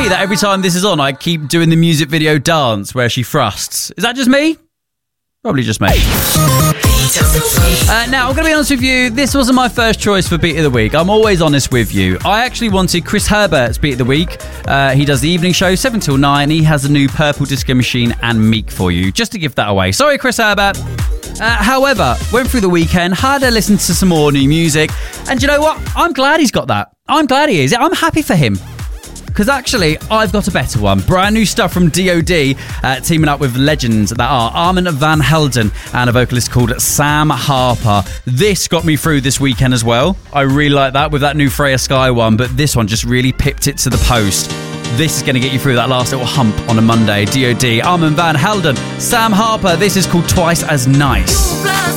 me that every time this is on, I keep doing the music video dance where she thrusts? Is that just me? Probably just me. Now, I'm going to be honest with you, this wasn't my first choice for Beat of the Week. I'm always honest with you. I actually wanted Chris Herbert's Beat of the Week. He does the evening show, 7 till 9. He has a new Purple Disco Machine and Meek for you, just to give that away. Sorry, Chris Herbert. However, went through the weekend, had a listen to some more new music, and you know what? I'm glad he's got that. I'm glad he is. I'm happy for him. Because actually, I've got a better one. Brand new stuff from D.O.D. Teaming up with legends that are Armand Van Helden and a vocalist called Sam Harper. This got me through this weekend as well. I really like that with that new Freya Sky one, but this one just really pipped it to the post. This is going to get you through that last little hump on a Monday. D.O.D., Armand Van Helden, Sam Harper. This is called Twice as Nice.